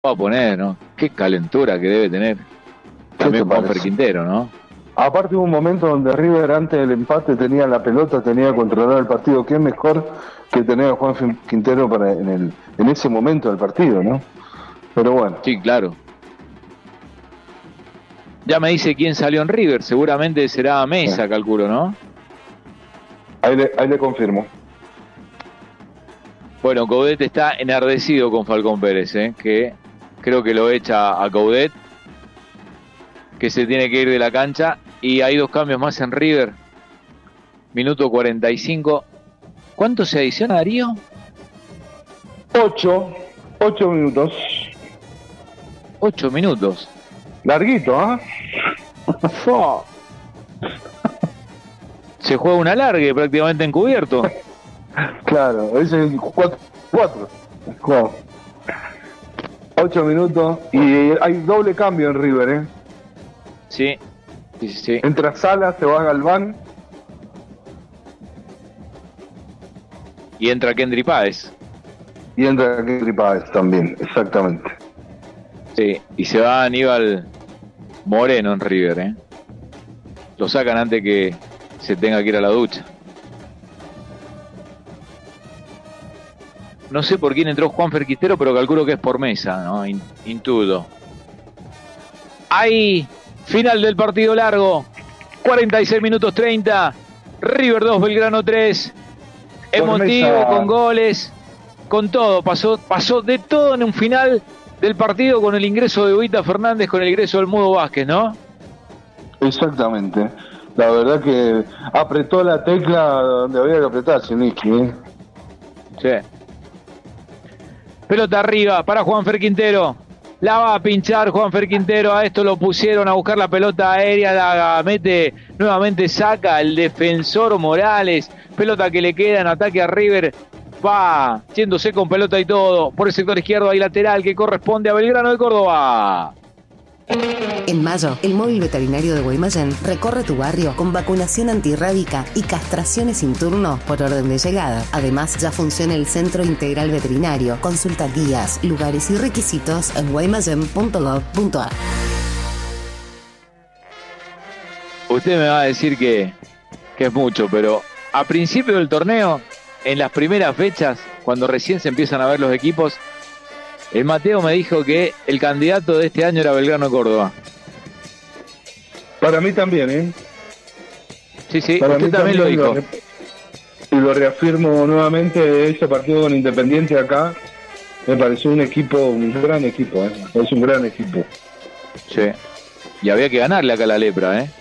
va a poner, ¿no? Qué calentura que debe tener también Juanfer Quintero, ¿no? Aparte hubo un momento donde River antes del empate tenía la pelota, tenía que controlar el partido. ¿Qué mejor que tener a Juan Quintero en ese momento del partido, ¿no? Pero bueno. Sí, claro. Ya me dice quién salió en River, seguramente será Mesa, calculo, ¿no? Ahí le confirmo. Bueno, Coudet está enardecido con Falcón Pérez, que creo que lo echa a Coudet, que se tiene que ir de la cancha, y hay 2 cambios más en River. Minuto 45. ¿Cuánto se adiciona, Darío? 8 minutos. 8 minutos. Larguito, ¿ah? Se juega un alargue prácticamente encubierto. Claro, ese es 4. 8 minutos y hay doble cambio en River, ¿eh? Sí. Entra Sala, se va Galván. Y entra Kendry Páez. Y entra Kendry Páez también, exactamente. Sí, y se va Aníbal Moreno en River, ¿eh? Lo sacan antes que se tenga que ir a la ducha. No sé por quién entró Juanfer Quintero, pero calculo que es por Mesa, ¿no? Intudo. Hay final del partido largo. 46 minutos 30. River 2, Belgrano 3. Emotivo, con goles, con todo. Pasó de todo en un final del partido, con el ingreso de Ubita Fernández, con el ingreso del Mudo Vázquez, ¿no? Exactamente. La verdad que apretó la tecla donde había que apretar, Siniki, ¿eh? Sí. Pelota arriba para Juanfer Quintero. La va a pinchar Juanfer Quintero. A esto lo pusieron a buscar la pelota aérea. La mete nuevamente, saca el defensor Morales. Pelota que le queda en ataque a River. Va yéndose con pelota y todo. Por el sector izquierdo hay lateral que corresponde a Belgrano de Córdoba. En mayo, el móvil veterinario de Guaymallén recorre tu barrio con vacunación antirrábica y castraciones sin turno por orden de llegada. Además, ya funciona el Centro Integral Veterinario. Consulta guías, lugares y requisitos en guaymallén.gov.ar. Usted me va a decir que es mucho, pero a principio del torneo, en las primeras fechas, cuando recién se empiezan a ver los equipos, el Mateo me dijo que el candidato de este año era Belgrano de Córdoba. Para mí también, ¿eh? Sí, para usted también lo dijo. Y lo reafirmo nuevamente, ese partido con Independiente acá, me pareció un gran equipo, ¿eh? Es un gran equipo. Sí. Y había que ganarle acá a la Lepra, ¿eh?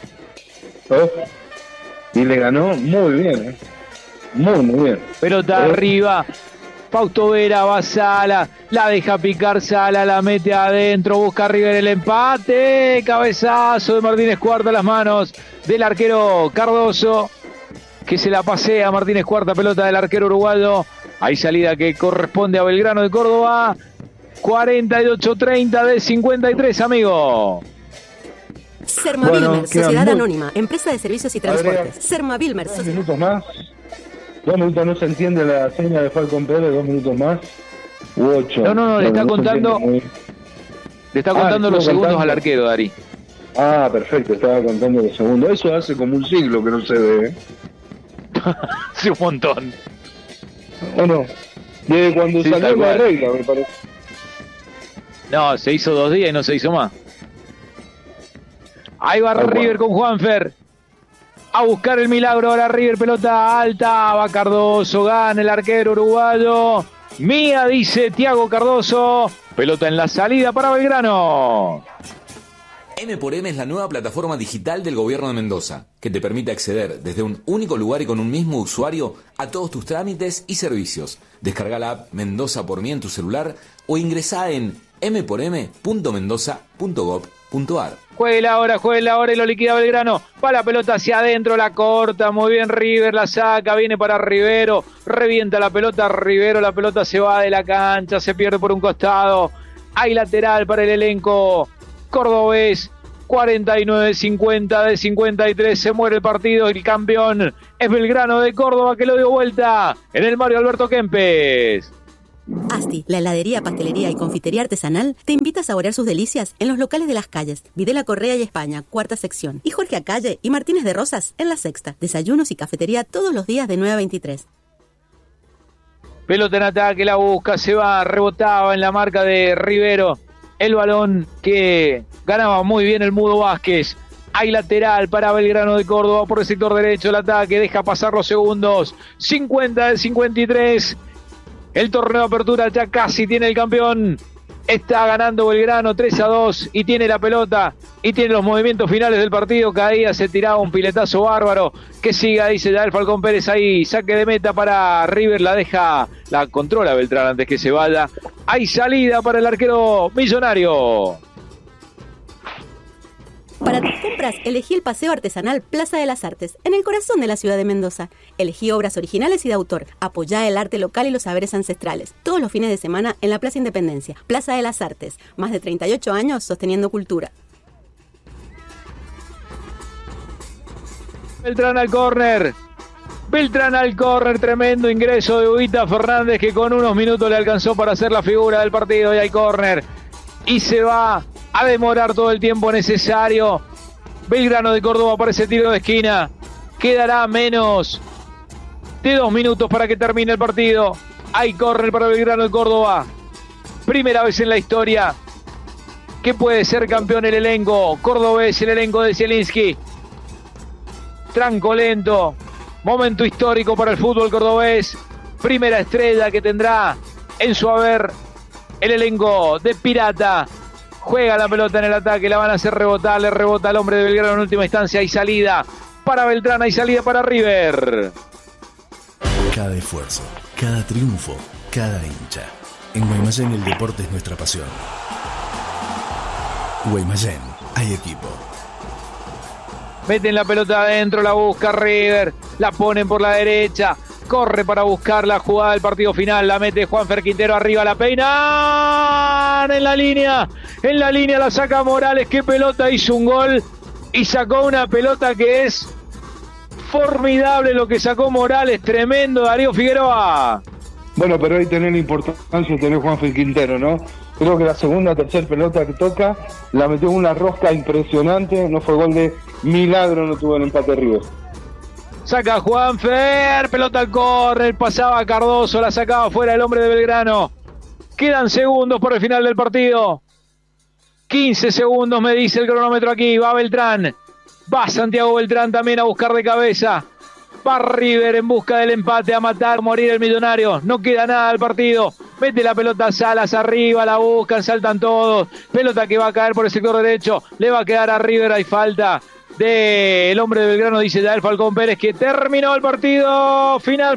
Y le ganó muy bien, ¿eh? Muy bien. Pelota arriba. Fausto Vera, va Sala, la deja picar Sala, la mete adentro, busca River el empate, cabezazo de Martínez Cuarta a las manos del arquero Cardoso, que se la pasea a Martínez Cuarta, pelota del arquero uruguayo. Hay salida que corresponde a Belgrano de Córdoba. 48-30 de 53, amigo. Sermavilmer, Sociedad Anónima, empresa de servicios y transportes. Sermavilmer, 2 minutos más. 2 minutos, no se entiende la seña de Falcón Pérez, 2 minutos más. U 8. No, le está contando. Le está contando los segundos al arquero, Dari. Ah, perfecto, estaba contando los segundos. Eso hace como un siglo que no se ve, ¿eh? Hace un montón. ¿O no? Desde cuando salió la regla, me parece. No, se hizo 2 días y no se hizo más. Ahí va River con Juanfer. A buscar el milagro ahora River, pelota alta, va Cardoso, gana el arquero uruguayo. Mía, dice Thiago Cardoso. Pelota en la salida para Belgrano. M×M es la nueva plataforma digital del gobierno de Mendoza, que te permite acceder desde un único lugar y con un mismo usuario a todos tus trámites y servicios. Descarga la app Mendoza por mí en tu celular o ingresá en m4m.mendoza.gov.ar. Juegue la hora y lo liquida Belgrano. Va la pelota hacia adentro, la corta, muy bien River, la saca, viene para Rivero, revienta la pelota Rivero, la pelota se va de la cancha, se pierde por un costado. Hay lateral para el elenco cordobés. 49-50 de 53, se muere el partido, el campeón es Belgrano de Córdoba, que lo dio vuelta en el Mario Alberto Kempes. Asti, la heladería, pastelería y confitería artesanal, te invita a saborear sus delicias en los locales de Las Calles, Videla Correa y España, cuarta sección, y Jorge Acalle y Martínez de Rosas en la sexta. Desayunos y cafetería todos los días de 9 a 23. Pelota en ataque, la busca, se va, rebotaba en la marca de Rivero. El balón que ganaba muy bien el Mudo Vázquez. Hay lateral para Belgrano de Córdoba por el sector derecho. El ataque deja pasar los segundos. 50 del 53. El torneo de apertura ya casi tiene el campeón. Está ganando Belgrano 3-2 y tiene la pelota y tiene los movimientos finales del partido. Cada día se tiraba un piletazo bárbaro. Que siga, dice ya el Falcón Pérez ahí. Saque de meta para River, la controla Beltrán antes que se vaya. Hay salida para el arquero millonario. Para tus compras, elegí el Paseo Artesanal Plaza de las Artes, en el corazón de la ciudad de Mendoza. Elegí obras originales y de autor. Apoyá el arte local y los saberes ancestrales. Todos los fines de semana en la Plaza Independencia. Plaza de las Artes. Más de 38 años sosteniendo cultura. Beltrán al córner. Beltrán al córner. Tremendo ingreso de Huguita Fernández, que con unos minutos le alcanzó para hacer la figura del partido. Y hay córner. Y se va a demorar todo el tiempo necesario. Belgrano de Córdoba para ese tiro de esquina. Quedará menos de 2 minutos para que termine el partido. Hay córner para Belgrano de Córdoba. Primera vez en la historia que puede ser campeón el elenco cordobés, el elenco de Zielinski. Tranco lento. Momento histórico para el fútbol cordobés. Primera estrella que tendrá en su haber el elenco de Pirata. Juega la pelota en el ataque, la van a hacer rebotar, le rebota al hombre de Belgrano en última instancia. Hay salida para Beltrán, hay salida para River. Cada esfuerzo, cada triunfo, cada hincha. En Guaymallén el deporte es nuestra pasión. Guaymallén, hay equipo. Meten la pelota adentro, la busca River, la ponen por la derecha. Corre para buscar la jugada del partido final. La mete Juanfer Quintero arriba, la peina. En la línea la saca Morales. Qué pelota, hizo un gol y sacó una pelota que es formidable lo que sacó Morales. Tremendo, Darío Figueroa. Bueno, pero ahí tenés la importancia de tener Juanfer Quintero, ¿no? Creo que la segunda, tercera pelota que toca, la metió en una rosca impresionante. No fue gol de milagro, no tuvo el empate River. Saca Juanfer, pelota al córner, pasaba Cardoso, la sacaba fuera el hombre de Belgrano. Quedan segundos por el final del partido. 15 segundos me dice el cronómetro aquí. Va Beltrán, va Santiago Beltrán también a buscar de cabeza. Va River en busca del empate, a matar, morir el millonario. No queda nada del partido. Mete la pelota a Salas arriba, la buscan, saltan todos. Pelota que va a caer por el sector derecho. Le va a quedar a River, hay falta del hombre de Belgrano, dice ya el Falcón Pérez, que terminó el partido. Final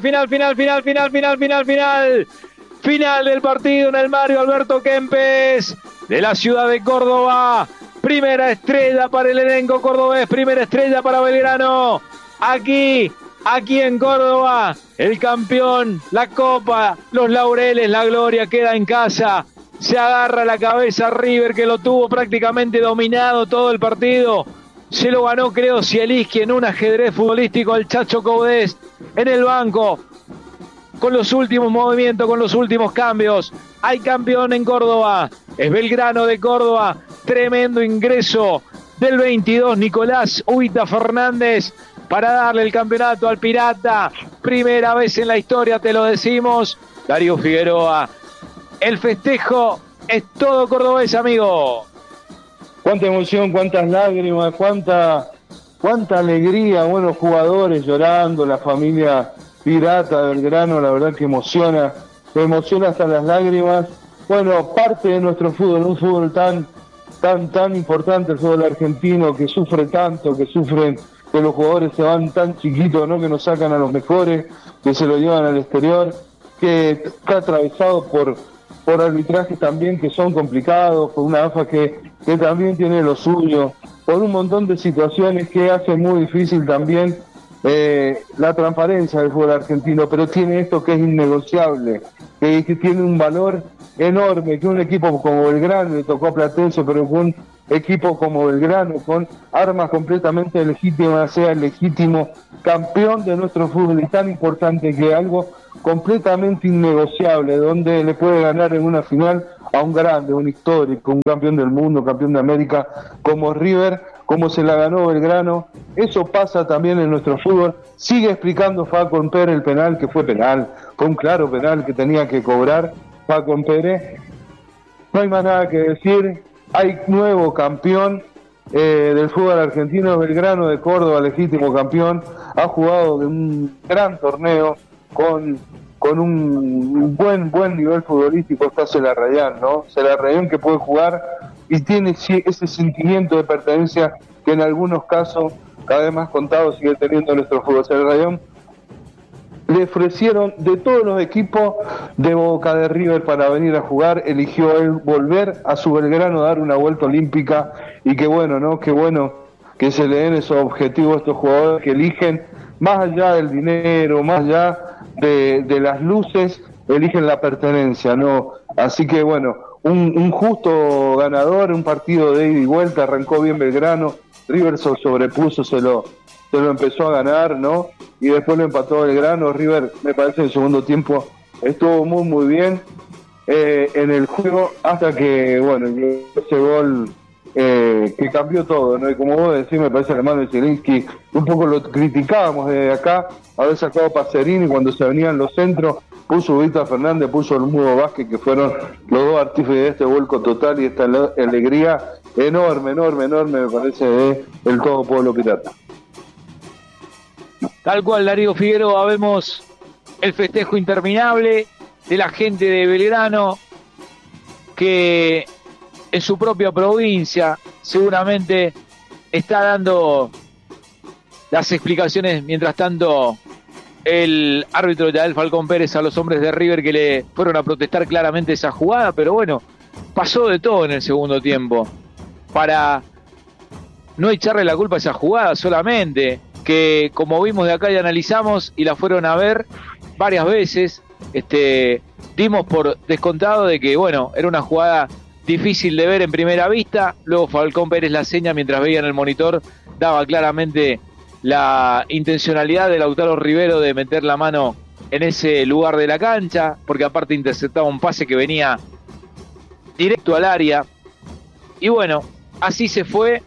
del partido en el Mario Alberto Kempes de la ciudad de Córdoba. Primera estrella para el elenco cordobés, primera estrella para Belgrano. Aquí en Córdoba, el campeón, la copa, los laureles, la gloria queda en casa. Se agarra la cabeza River, que lo tuvo prácticamente dominado todo el partido. Se lo ganó, creo, Zielinski en un ajedrez futbolístico al Chacho Coudet en el banco. Con los últimos movimientos, con los últimos cambios. Hay campeón en Córdoba. Es Belgrano de Córdoba. Tremendo ingreso del 22, Nicolás Huguita Fernández, para darle el campeonato al Pirata. Primera vez en la historia, te lo decimos. Darío Figueroa. El festejo es todo cordobés, amigo. Cuánta emoción, cuántas lágrimas, cuánta alegría, buenos jugadores llorando, la familia Pirata de Belgrano, la verdad que emociona hasta las lágrimas. Bueno, parte de nuestro fútbol, un fútbol tan importante, el fútbol argentino, que sufre tanto, que sufren, que los jugadores se van tan chiquitos, ¿no? Que nos sacan a los mejores, que se lo llevan al exterior, que está atravesado por arbitrajes también que son complicados, por una AFA que también tiene lo suyo, por un montón de situaciones que hacen muy difícil también la transparencia del fútbol argentino, pero tiene esto que es innegociable, que tiene un valor enorme, que un equipo como Belgrano, le tocó a Platense, pero equipo como Belgrano, con armas completamente legítimas, sea el legítimo campeón de nuestro fútbol, y tan importante que algo completamente innegociable, donde le puede ganar en una final a un grande, un histórico, un campeón del mundo, campeón de América, como River, como se la ganó Belgrano. Eso pasa también en nuestro fútbol. Sigue explicando Facu Pérez el penal, que fue penal, fue un claro penal que tenía que cobrar Facu Pérez. No hay más nada que decir. Hay nuevo campeón del fútbol argentino, Belgrano de Córdoba, legítimo campeón. Ha jugado de un gran torneo con un buen nivel futbolístico. Está Celarrayán, ¿no? Celarrayán, que puede jugar y tiene ese sentimiento de pertenencia que en algunos casos, cada vez más contado, sigue teniendo nuestro fútbol. Celarrayán le ofrecieron de todos los equipos de Boca, de River, para venir a jugar. Eligió él volver a su Belgrano, dar una vuelta olímpica, y qué bueno, ¿no? Qué bueno que se le den esos objetivos a estos jugadores que eligen, más allá del dinero, más allá de las luces, eligen la pertenencia, ¿no? Así que bueno, un justo ganador, un partido de ida y vuelta. Arrancó bien Belgrano, River se sobrepuso, se lo empezó a ganar, ¿no? Y después lo empató Belgrano. River, me parece, en el segundo tiempo estuvo muy bien en el juego, hasta que, bueno, ese gol que cambió todo, ¿no? Y como vos decís, me parece, Alemán de Zielinski, un poco lo criticábamos desde acá, haber sacado Pacerini cuando se venían los centros, puso Víctor Fernández, puso el Mudo Vázquez, que fueron los dos artífices de este vuelco total y esta alegría enorme, me parece, del todo pueblo pirata. Tal cual, Darío Figueroa, vemos el festejo interminable de la gente de Belgrano, que en su propia provincia seguramente está dando las explicaciones. Mientras tanto, el árbitro Yael Falcón Pérez a los hombres de River, que le fueron a protestar claramente esa jugada, pero bueno, pasó de todo en el segundo tiempo, para no echarle la culpa a esa jugada solamente, que como vimos de acá y analizamos y la fueron a ver varias veces, dimos por descontado de que, bueno, era una jugada difícil de ver en primera vista. Luego Falcón Pérez la seña mientras veía en el monitor, daba claramente la intencionalidad de Lautaro Rivero de meter la mano en ese lugar de la cancha, porque aparte interceptaba un pase que venía directo al área. Y bueno, así se fue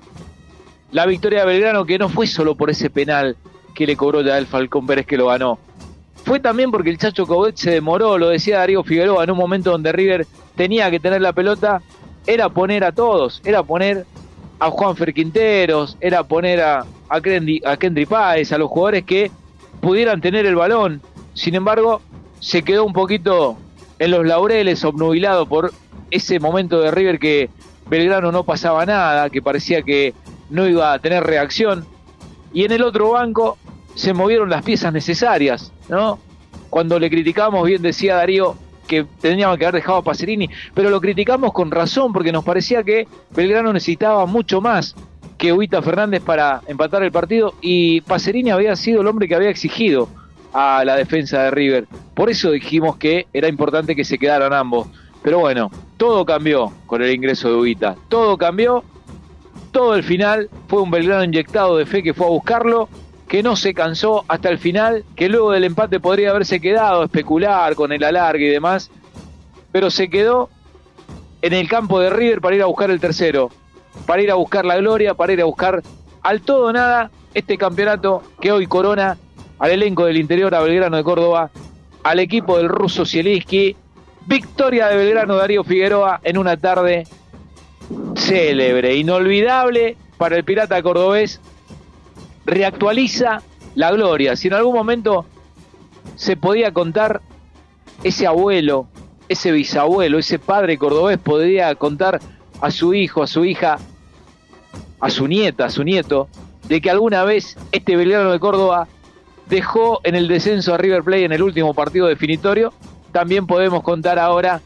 la victoria de Belgrano, que no fue solo por ese penal que le cobró ya el Falcón Pérez, que lo ganó. Fue también porque el Chacho Coudet se demoró, lo decía Darío Figueroa, en un momento donde River tenía que tener la pelota. Era poner a todos, era poner a Juanfer Quinteros, era poner a Kendry Páez, a los jugadores que pudieran tener el balón. Sin embargo, se quedó un poquito en los laureles, obnubilado por ese momento de River, que Belgrano no pasaba nada, que parecía que no iba a tener reacción. Y en el otro banco se movieron las piezas necesarias, ¿no? Cuando le criticamos, bien decía Darío, que teníamos que haber dejado a Pacerini, pero lo criticamos con razón, porque nos parecía que Belgrano necesitaba mucho más que Huita Fernández para empatar el partido, y Pacerini había sido el hombre que había exigido a la defensa de River. Por eso dijimos que era importante que se quedaran ambos. Pero bueno, todo cambió con el ingreso de Huita, todo cambió. Todo el final fue un Belgrano inyectado de fe, que fue a buscarlo, que no se cansó hasta el final, que luego del empate podría haberse quedado a especular con el alargue y demás, pero se quedó en el campo de River para ir a buscar el tercero, para ir a buscar la gloria, para ir a buscar al todo o nada este campeonato que hoy corona al elenco del interior, a Belgrano de Córdoba, al equipo del ruso Zielinski. Victoria de Belgrano, Darío Figueroa, en una tarde célebre, inolvidable para el pirata cordobés. Reactualiza la gloria. Si en algún momento se podía contar, ese abuelo, ese bisabuelo, ese padre cordobés podía contar a su hijo, a su hija, a su nieta, a su nieto, de que alguna vez este Belgrano de Córdoba dejó en el descenso a River Plate en el último partido definitorio, también podrán contar ahora,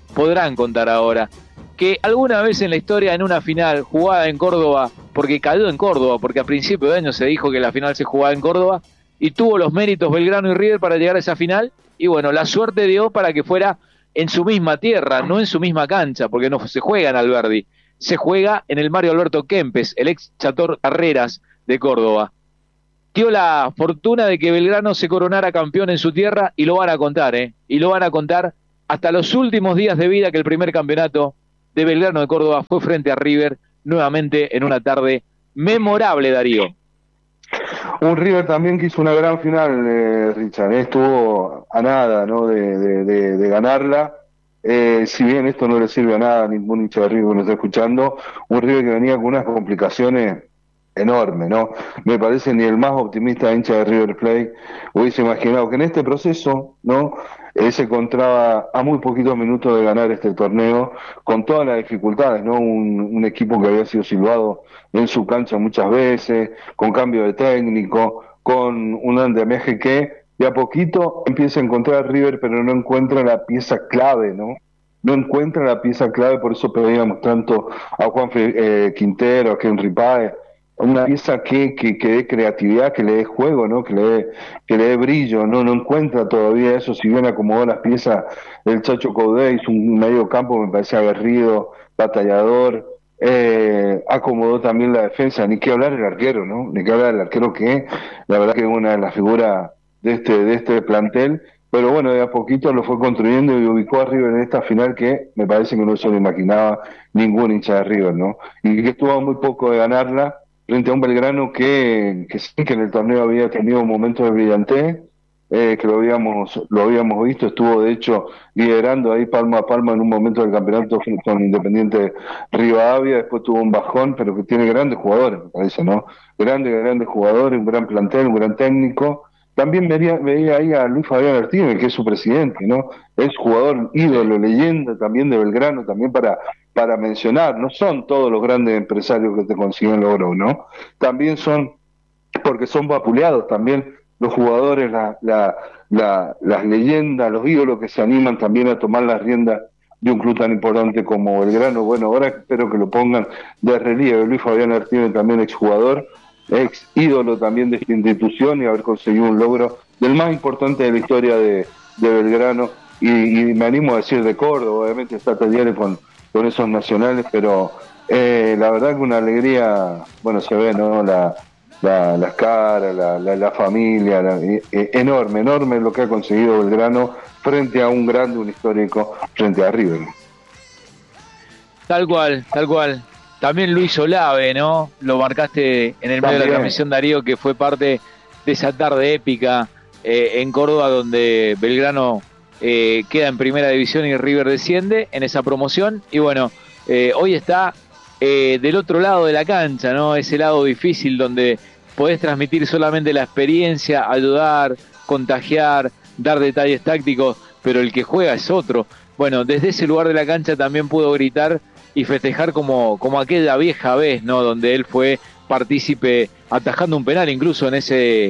que alguna vez en la historia, en una final jugada en Córdoba, porque cayó en Córdoba, porque a principio de año se dijo que la final se jugaba en Córdoba, y tuvo los méritos Belgrano y River para llegar a esa final, y bueno, la suerte dio para que fuera en su misma tierra, no en su misma cancha, porque no se juega en Alberdi, se juega en el Mario Alberto Kempes, el ex Chator Carreras de Córdoba. Dio la fortuna de que Belgrano se coronara campeón en su tierra y lo van a contar, y lo van a contar hasta los últimos días de vida, que el primer campeonato de Belgrano de Córdoba fue frente a River, nuevamente en una tarde memorable, Darío. Un River también que hizo una gran final, Richard, estuvo a nada, ¿no?, de ganarla. Si bien esto no le sirve a nada a ningún hincha de River que nos está escuchando, un River que venía con unas complicaciones enormes, ¿no? Me parece ni el más optimista hincha de River Plate hubiese imaginado que en este proceso, ¿no?, se encontraba a muy poquitos minutos de ganar este torneo, con todas las dificultades, ¿no? Un equipo que había sido silbado en su cancha muchas veces, con cambio de técnico, con un andamiaje que de a poquito empieza a encontrar River, pero no encuentra la pieza clave, ¿no? No encuentra la pieza clave, por eso pedíamos tanto a Juan Quintero, a Henry Páez, una pieza que dé creatividad, que le dé juego, ¿no? Que le dé brillo, no encuentra todavía eso. Si bien acomodó las piezas el Chacho Coudet, hizo un medio campo, me parece aguerrido, batallador, acomodó también la defensa, ni que hablar del arquero, ¿no? Ni que hablar del arquero, que la verdad que es una de las figuras de este plantel, pero bueno, de a poquito lo fue construyendo y ubicó a River en esta final que me parece que no se lo imaginaba ningún hincha de River, ¿no? Y que estuvo a muy poco de ganarla frente a un Belgrano que sí, que en el torneo había tenido momentos de brillantez, que lo habíamos visto, estuvo de hecho liderando ahí palma a palma en un momento del campeonato con Independiente Rivadavia, después tuvo un bajón, pero que tiene grandes jugadores, me parece, ¿no? Grandes jugadores, un gran plantel, un gran técnico. También veía ahí a Luis Fabián Artime, que es su presidente, ¿no? Es jugador ídolo, leyenda también de Belgrano, también para mencionar. No son todos los grandes empresarios que te consiguen logros, ¿no? También son, porque son vapuleados también los jugadores, las leyendas, los ídolos que se animan también a tomar las riendas de un club tan importante como Belgrano. Bueno, ahora espero que lo pongan de relieve. Luis Fabián Artime, también exjugador, ex ídolo también de esta institución, y haber conseguido un logro del más importante de la historia de Belgrano, y me animo a decir de Córdoba. Obviamente está Talleres con esos nacionales, pero la verdad que una alegría, bueno, se ve, ¿no?, las caras, la familia, enorme lo que ha conseguido Belgrano frente a un grande, un histórico, frente a River. Tal cual. También Luis Olave, ¿no? Lo marcaste en el medio de la transmisión, Darío, que fue parte de esa tarde épica en Córdoba, donde Belgrano queda en primera división y River desciende en esa promoción. Y bueno, hoy está del otro lado de la cancha, ¿no? Ese lado difícil donde podés transmitir solamente la experiencia, ayudar, contagiar, dar detalles tácticos, pero el que juega es otro. Bueno, desde ese lugar de la cancha también pudo gritar y festejar como aquella vieja vez, ¿no?, donde él fue partícipe atajando un penal incluso en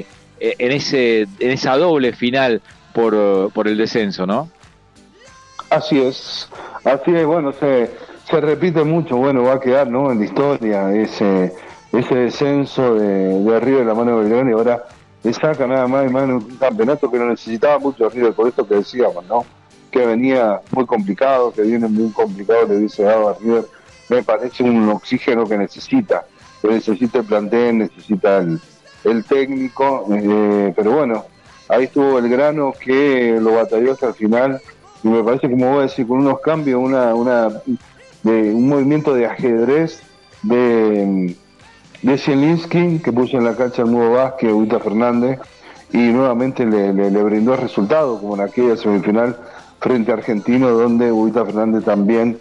esa doble final por el descenso, ¿no? Así es, bueno, se repite mucho, bueno, va a quedar, ¿no?, en la historia ese descenso de River de la mano de Belgrano, y ahora le saca nada más y más en un campeonato que no necesitaba mucho River, por esto que decíamos, ¿no?, que venía muy complicado, que viene muy complicado, le hubiese dado a River, me parece un oxígeno que necesita el plantel, necesita el técnico, pero bueno, ahí estuvo Belgrano, que lo batalló hasta el final, y me parece, como voy a decir, con unos cambios, un movimiento de ajedrez de Zielinski, que puso en la cancha al Mudo Vázquez, Huita Fernández, y nuevamente le brindó el resultado, como en aquella semifinal frente a Argentino, donde Huita Fernández también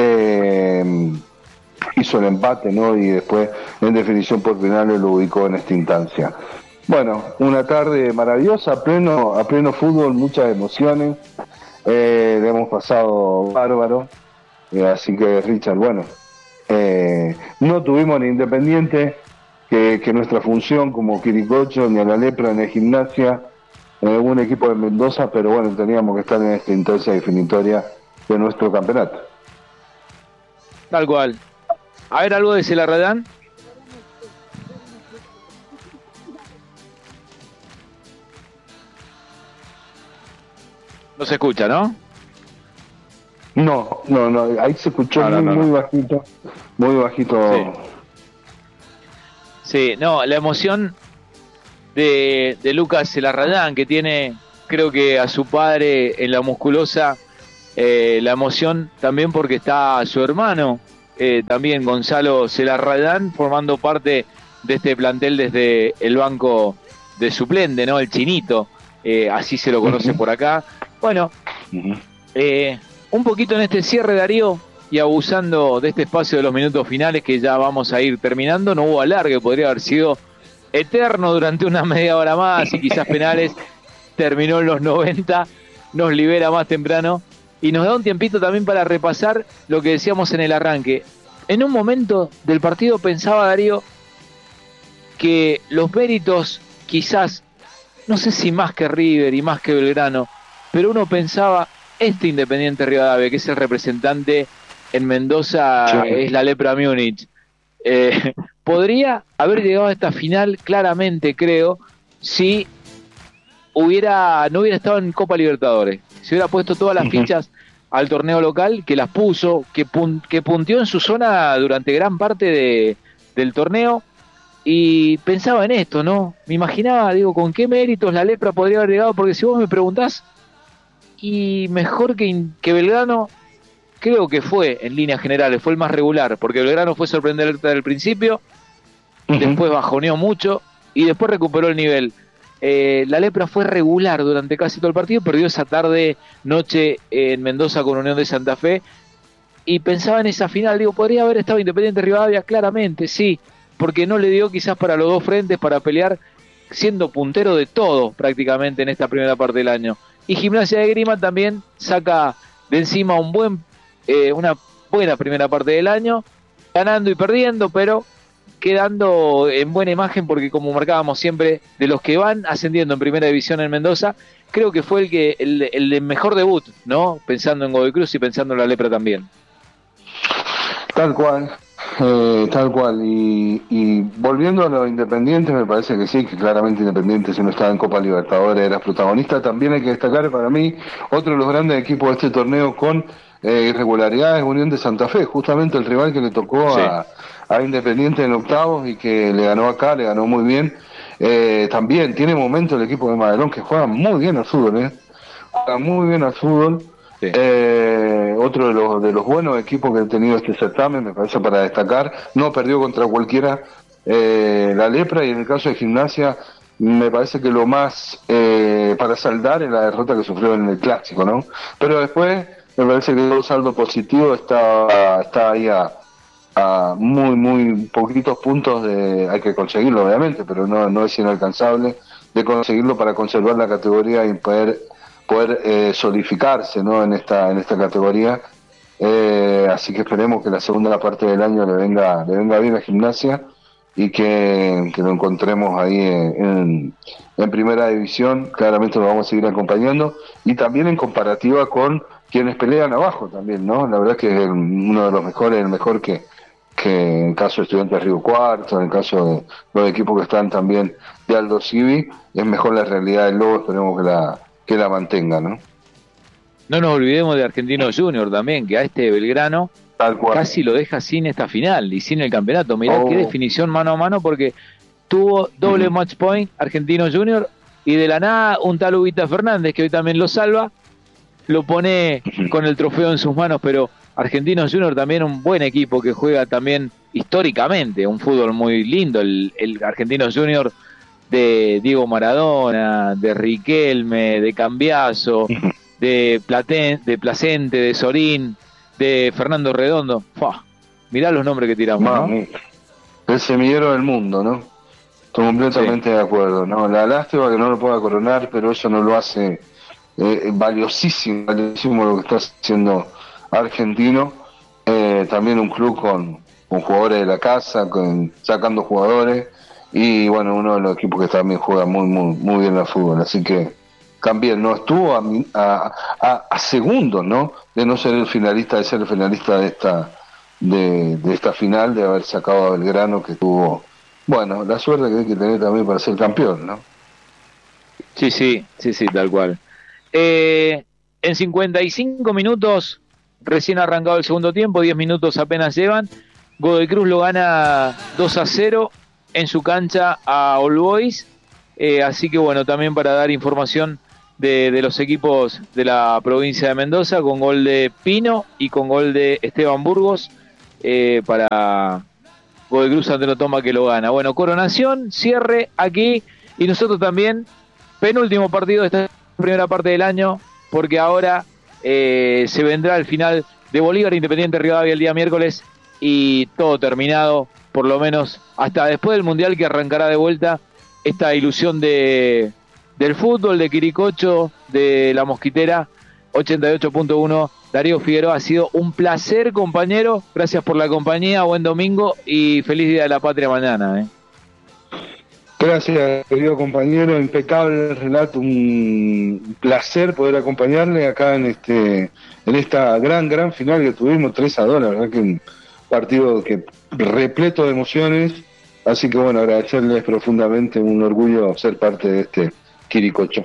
hizo el empate, ¿no?, y después en definición por penales lo ubicó en esta instancia. Bueno, una tarde maravillosa, a pleno fútbol, muchas emociones, le hemos pasado bárbaro, así que, Richard, bueno, no tuvimos ni Independiente, que nuestra función como Quiricocho, ni a la Lepra, ni a Gimnasia, un equipo de Mendoza, pero bueno, teníamos que estar en esta instancia definitoria de nuestro campeonato. Tal cual. A ver, algo de Celarredán. No se escucha, ¿no? No, ahí se escuchó muy bajito, muy bajito. Sí, no, la emoción de Lucas Celarrayán, que tiene, creo que a su padre en la musculosa, la emoción también porque está su hermano, también Gonzalo Celarrayán, formando parte de este plantel desde el banco de suplente, ¿no? El Chinito, así se lo conoce por acá. Bueno, un poquito en este cierre, Darío, y abusando de este espacio de los minutos finales que ya vamos a ir terminando, no hubo alargue, podría haber sido eterno durante una media hora más y quizás penales. Terminó en los 90, nos libera más temprano y nos da un tiempito también para repasar lo que decíamos en el arranque. En un momento del partido pensaba, Darío, que los méritos quizás, no sé si más que River y más que Belgrano, pero uno pensaba, este Independiente Rivadavia, que es el representante en Mendoza, es la Lepra Múnich, podría haber llegado a esta final claramente, creo, si no hubiera estado en Copa Libertadores, si hubiera puesto todas las fichas al torneo local, que las puso, que punteó en su zona durante gran parte del torneo, y pensaba en esto, ¿no? Me imaginaba, digo, con qué méritos la Lepra podría haber llegado, porque si vos me preguntás, y mejor que Belgrano, creo que fue, en líneas generales, fue el más regular, porque Belgrano fue sorprendente desde el principio, después bajoneó mucho, y después recuperó el nivel. La Lepra fue regular durante casi todo el partido, perdió esa noche en Mendoza con Unión de Santa Fe, y pensaba en esa final, digo, podría haber estado Independiente Rivadavia, claramente, sí, porque no le dio quizás para los dos frentes para pelear, siendo puntero de todo prácticamente en esta primera parte del año. Y Gimnasia de Grima también saca de encima una buena primera parte del año, ganando y perdiendo, pero quedando en buena imagen, porque como marcábamos siempre, de los que van ascendiendo en primera división en Mendoza, creo que fue el mejor debut, ¿no? Pensando en Godoy Cruz y pensando en la Lepra también. Tal cual. Y volviendo a lo Independiente, me parece que sí, que claramente Independiente, si no estaba en Copa Libertadores, era protagonista. También hay que destacar para mí otro de los grandes equipos de este torneo con irregularidades, Unión de Santa Fe, justamente el rival que le tocó a Independiente en octavos y que le ganó acá, le ganó muy bien. También tiene momentos el equipo de Madelón que juega muy bien al fútbol, juega muy bien al fútbol. Sí. Otro de los buenos equipos que ha tenido este certamen, me parece para destacar, no perdió contra cualquiera la Lepra, y en el caso de Gimnasia me parece que lo más para saldar es la derrota que sufrió en el Clásico, ¿no? Pero después me parece que el saldo positivo está ahí a muy poquitos puntos hay que conseguirlo obviamente, pero no es inalcanzable de conseguirlo para conservar la categoría y poder solidificarse, ¿no? en esta categoría, así que esperemos que la segunda parte del año le venga bien a Gimnasia y que lo encontremos ahí en primera división. Claramente lo vamos a seguir acompañando, y también en comparativa con quienes pelean abajo también, ¿no? La verdad que es uno de los mejores, el mejor que en el caso de Estudiantes Río Cuarto, en el caso de los equipos que están también de Aldo Civi, es mejor la realidad del Lobo. Esperemos que la mantenga, ¿no? No nos olvidemos de Argentinos Junior también, que a este Belgrano casi lo deja sin esta final y sin el campeonato. Mirá qué definición mano a mano, porque tuvo doble match point Argentinos Junior, y de la nada un tal Ubita Fernández, que hoy también lo salva, lo pone con el trofeo en sus manos. Pero Argentinos Junior también un buen equipo que juega también históricamente un fútbol muy lindo, el Argentinos Junior de Diego Maradona, de Riquelme, de Cambiaso, de Placente, de Sorín, de Fernando Redondo. Mirá los nombres que tiramos, ¿no? El semillero del mundo, ¿no? Estoy completamente de acuerdo, ¿no? La lástima que no lo pueda coronar, pero eso no lo hace valiosísimo lo que está haciendo Argentino. También un club con jugadores de la casa, sacando jugadores, y bueno, uno de los equipos que también juega muy bien al fútbol, así que también no estuvo a segundos, ¿no? De no ser el finalista, de ser el finalista de esta final, de haber sacado a Belgrano, que tuvo, bueno, la suerte que hay que tener también para ser campeón, ¿no? Sí, tal cual. En 55 minutos recién arrancado el segundo tiempo, 10 minutos apenas llevan. Godoy Cruz lo gana 2-0 en su cancha a All Boys. Así que bueno, también para dar información de los equipos de la provincia de Mendoza, con gol de Pino y con gol de Esteban Burgos, para Godoy Cruz ante Toma, que lo gana. Bueno, coronación, cierre aquí, y nosotros también, penúltimo partido de esta primera parte del año, porque ahora se vendrá el final de Bolívar Independiente Rivadavia el día miércoles, y todo terminado, por lo menos hasta después del Mundial, que arrancará de vuelta esta ilusión del fútbol, de Quiricocho, de la Mosquitera. 88.1, Darío Figueroa, ha sido un placer, compañero, gracias por la compañía, buen domingo y feliz Día de la Patria mañana. Gracias, querido compañero, impecable el relato, un placer poder acompañarle acá en esta gran final que tuvimos, 3-2, la verdad que un partido que repleto de emociones, así que bueno, agradecerles profundamente, un orgullo ser parte de este Quiricocho.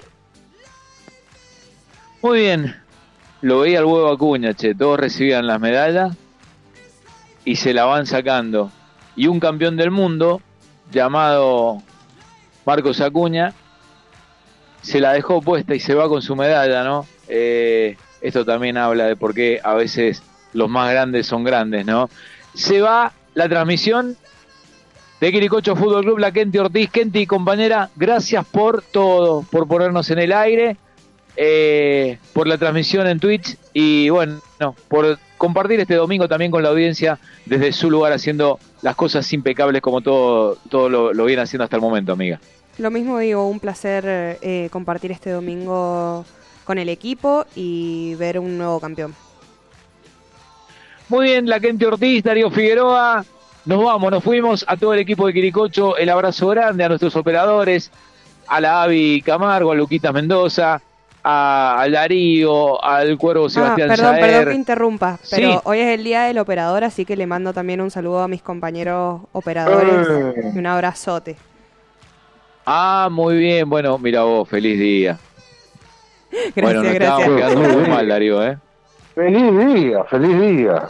Muy bien, lo veía el huevo Acuña, todos recibían las medallas y se la van sacando, y un campeón del mundo llamado Marcos Acuña se la dejó puesta y se va con su medalla, ¿no? Esto también habla de por qué a veces los más grandes son grandes, ¿no? Se va la transmisión de Quiricocho Fútbol Club, la Kenty Ortiz. Kenty, compañera, gracias por todo, por ponernos en el aire, por la transmisión en Twitch y bueno, por compartir este domingo también con la audiencia desde su lugar, haciendo las cosas impecables como todo lo viene haciendo hasta el momento, amiga. Lo mismo digo, un placer compartir este domingo con el equipo y ver un nuevo campeón. Muy bien, la Kenty Ortiz, Darío Figueroa, nos fuimos. A todo el equipo de Quiricocho, el abrazo grande, a nuestros operadores, a la Avi Camargo, a Luquitas Mendoza, al Darío, al Cuervo Sebastián perdón Jaer. que interrumpa, pero sí, hoy es el día del operador, así que le mando también un saludo a mis compañeros operadores y un abrazote. Muy bien, bueno, mira vos, feliz día. Gracias, bueno, nos estábamos quedando muy mal, Darío, Feliz día.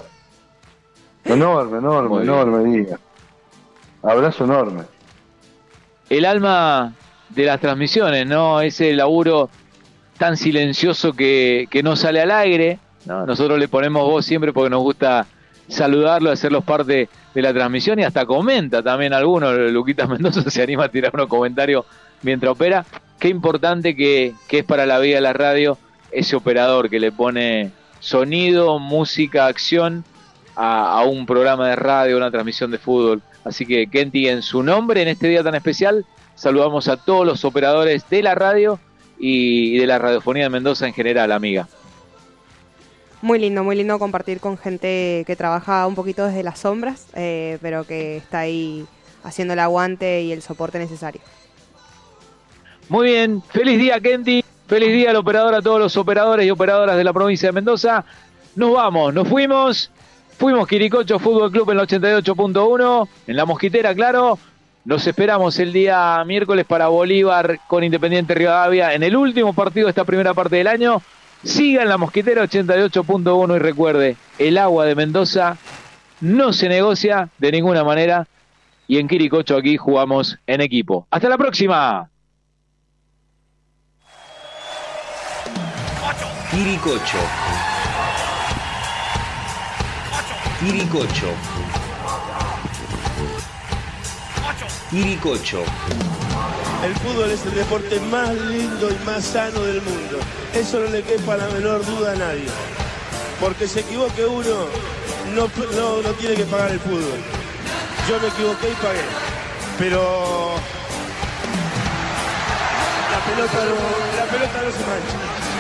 Enorme día. Abrazo enorme. El alma de las transmisiones, ¿no? Ese laburo tan silencioso que no sale al aire, ¿no? Nosotros le ponemos voz siempre porque nos gusta saludarlo, hacerlos parte de la transmisión, y hasta comenta también alguno. Luquitas Mendoza se anima a tirar unos comentarios mientras opera. Qué importante que es para la vida de la radio ese operador que le pone sonido, música, acción a un programa de radio, una transmisión de fútbol. Así que, Kenty, en su nombre, en este día tan especial, saludamos a todos los operadores de la radio y de la radiofonía de Mendoza en general, amiga. Muy lindo compartir con gente que trabaja un poquito desde las sombras, pero que está ahí haciendo el aguante y el soporte necesario. Muy bien, feliz día, Kenty, feliz día al operador, a todos los operadores y operadoras de la provincia de Mendoza. Nos vamos, nos fuimos Quiricocho Fútbol Club en el 88.1, en la Mosquitera, claro. Nos esperamos el día miércoles para Bolívar con Independiente Rivadavia en el último partido de esta primera parte del año. Siga en la Mosquitera 88.1 y recuerde, el agua de Mendoza no se negocia de ninguna manera, y en Quiricocho aquí jugamos en equipo. ¡Hasta la próxima! Quiricocho. Quiricocho. Quiricocho. El fútbol es el deporte más lindo y más sano del mundo. Eso no le quepa la menor duda a nadie. Porque se equivoque uno, no tiene que pagar el fútbol. Yo me equivoqué y pagué. Pero la pelota no se mancha.